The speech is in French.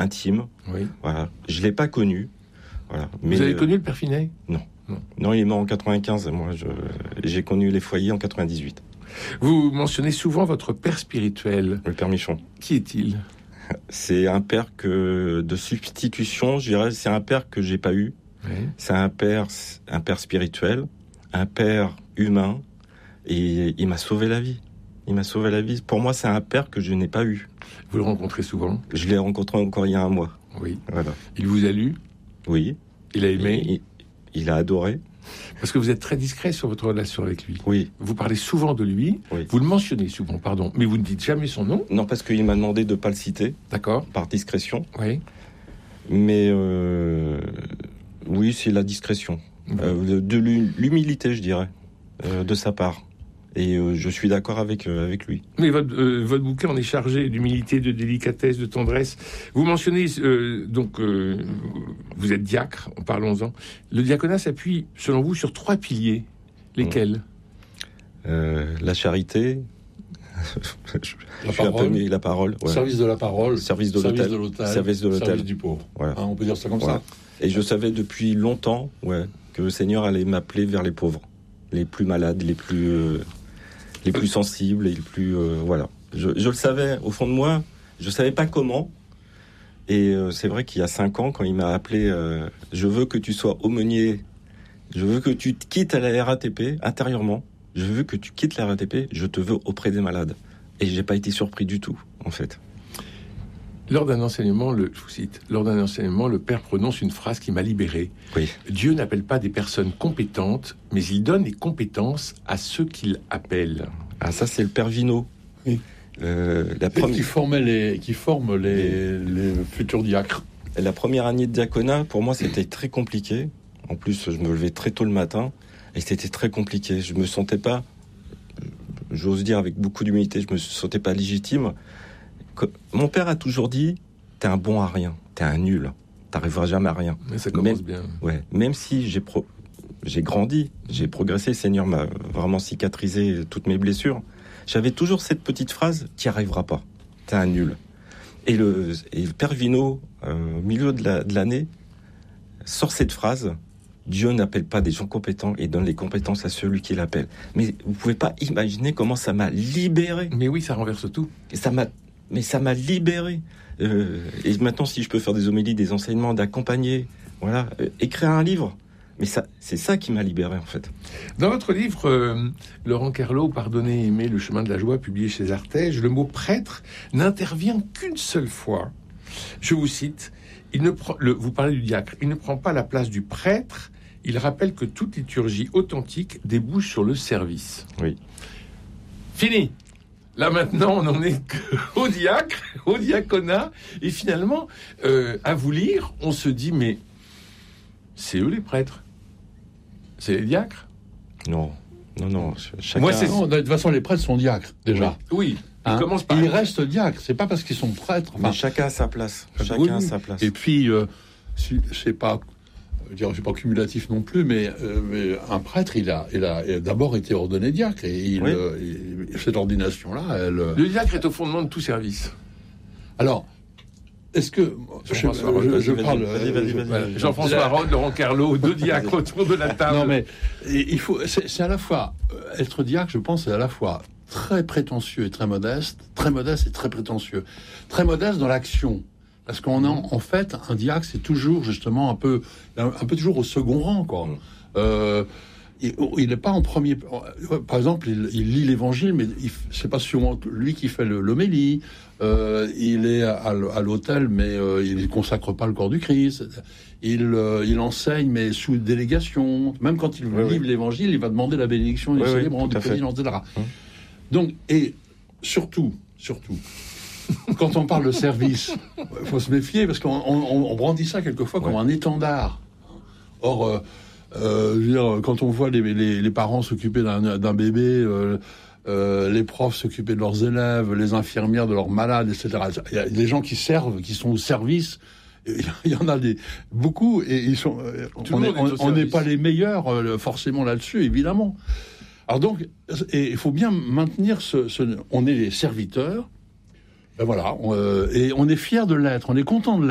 intime. Oui. Voilà. Je l'ai pas connu. Voilà. Mais, vous avez connu le père Finet ? Non, il est mort en 95. Moi, j'ai connu les foyers en 98. Vous mentionnez souvent votre père spirituel. Le père Michon. Qui est-il ? C'est un père de substitution, je dirais. C'est un père que j'ai pas eu. Oui. C'est un père spirituel, un père humain, et il m'a sauvé la vie. Il m'a sauvé la vie. Pour moi, c'est un père que je n'ai pas eu. Vous le rencontrez souvent ? Je l'ai rencontré encore il y a un mois. Oui. Voilà. Il vous a lu ? Oui. Il a aimé ? Il a adoré. Parce que vous êtes très discret sur votre relation avec lui. Oui. Vous parlez souvent de lui. Oui. Vous le mentionnez souvent, pardon. Mais vous ne dites jamais son nom. Non, parce qu'il m'a demandé de ne pas le citer. D'accord. Par discrétion. Oui. Mais oui, c'est la discrétion. De l'humilité, je dirais, de sa part. Et je suis d'accord avec lui. Mais votre bouquin en est chargé d'humilité, de délicatesse, de tendresse. Vous mentionnez, vous êtes diacre, parlons-en. Le diaconat s'appuie, selon vous, sur 3 piliers. Lesquels ? La charité, la parole. Ouais. Service de la parole. Service de l'autel. Service du pauvre. Voilà. On peut dire ça comme ça. Et je savais depuis longtemps que le Seigneur allait m'appeler vers les pauvres, les plus malades, les plus sensibles, et les plus... voilà. Je le savais, au fond de moi, je ne savais pas comment. Et c'est vrai qu'il y a 5 ans, quand il m'a appelé, je veux que tu sois aumônier, je veux que tu quittes la RATP intérieurement, je veux que tu quittes la RATP, je te veux auprès des malades. Et je n'ai pas été surpris du tout, en fait. Lors d'un enseignement, je vous cite, lors d'un enseignement, le père prononce une phrase qui m'a libéré. Oui. Dieu n'appelle pas des personnes compétentes, mais il donne des compétences à ceux qu'il appelle. Ah, ça, c'est le père Vino. Oui. Qui forme les futurs diacres. La première année de diaconat, pour moi, c'était très compliqué. En plus, je me levais très tôt le matin, et c'était très compliqué. Je me sentais pas, j'ose dire avec beaucoup d'humilité, je me sentais pas légitime. Mon père a toujours dit, t'es un bon à rien, t'es un nul, t'arriveras jamais à rien. Mais ça commence bien. Ouais, même si j'ai grandi, j'ai progressé, le Seigneur m'a vraiment cicatrisé toutes mes blessures. J'avais toujours cette petite phrase, t'y arriveras pas, t'es un nul. Et le père Vino, au milieu de l'année, sort cette phrase, Dieu n'appelle pas des gens compétents et donne les compétences à celui qui l'appelle. Mais vous pouvez pas imaginer comment ça m'a libéré. Mais oui, ça renverse tout. Et ça m'a libéré. Et maintenant, si je peux faire des homélies, des enseignements, d'accompagner, voilà, écrire un livre. Mais c'est ça qui m'a libéré, en fait. Dans votre livre, Laurent Kerlot, Pardonner et aimer, le chemin de la joie, publié chez Artege, le mot prêtre n'intervient qu'une seule fois. Je vous cite, vous parlez du diacre, il ne prend pas la place du prêtre, il rappelle que toute liturgie authentique débouche sur le service. Oui. Fini. Là maintenant, on n'en est qu'au diacre, au diaconat, et finalement, à vous lire, on se dit, mais c'est eux les prêtres, c'est les diacres. Non. Chacun... Moi, de toute façon, les prêtres sont diacres déjà. Oui. Hein, ils ils restent diacres. C'est pas parce qu'ils sont prêtres. Mais chacun a sa place. Chacun a sa place. Et puis, c'est pas cumulatif non plus, mais un prêtre, il a d'abord été ordonné diacre et cette ordination-là, le diacre est au fondement de tout service. Alors, est-ce que je parle Jean-François Rode, Laurent Kerlot, 2 diacres autour de la table. Non, mais c'est à la fois être diacre, je pense, c'est à la fois très prétentieux et très modeste et très prétentieux. Très modeste dans l'action. Parce qu'on a, en fait, un diacre, c'est toujours, justement, un peu toujours au second rang, quoi. Il n'est pas en premier. Par exemple, il lit l'évangile, mais c'est pas souvent lui qui fait l'homélie. Il est à l'autel, mais il ne consacre pas le corps du Christ. Il enseigne, mais sous délégation. Même quand il livre l'évangile, il va demander la bénédiction du célébrant, du président, etc. Donc, et surtout, quand on parle de service, il faut se méfier, parce qu'on brandit ça quelquefois comme un étendard. Or, je veux dire, quand on voit les parents s'occuper d'un bébé, les profs s'occuper de leurs élèves, les infirmières de leurs malades, etc. Il y a des gens qui servent, qui sont au service. Il y en a beaucoup, et ils sont. On n'est pas les meilleurs forcément là-dessus, évidemment. Alors donc, il faut bien maintenir on est les serviteurs. Ben voilà, et on est fiers de l'être, on est content de l'être.